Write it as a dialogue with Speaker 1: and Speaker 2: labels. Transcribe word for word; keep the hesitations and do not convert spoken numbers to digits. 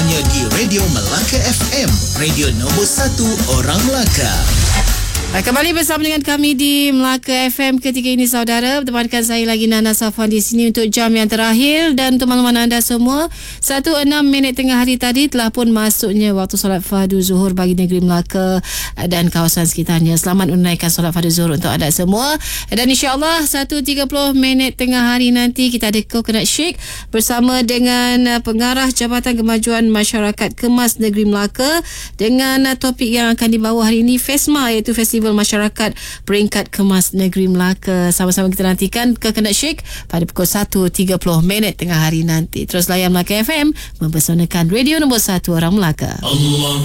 Speaker 1: hanya di Radio Melaka F M, radio nombor satu orang Melaka.
Speaker 2: Kembali bersama dengan kami di Melaka F M ketika ini, saudara. Bertemankan saya lagi, Nana Safwan, di sini untuk jam yang terakhir. Dan untuk makluman anda semua, satu enam minit tengah hari tadi telah pun masuknya waktu solat fardu zuhur bagi negeri Melaka dan kawasan sekitarnya. Selamat menunaikan solat fardu zuhur untuk anda semua. Dan insyaAllah satu tiga puluh minit tengah hari nanti kita ada Coconut Shake bersama dengan pengarah Jabatan Kemajuan Masyarakat Kemas Negeri Melaka dengan topik yang akan dibawa hari ini, FESMA, iaitu Festival Masyarakat Peringkat Kemas Negeri Melaka. Sama-sama kita nantikan Coconut Shake pada pukul satu tiga puluh minit tengah hari nanti. Terus layan Melaka F M, mempersembahkan radio nombor satu orang Melaka. Allah.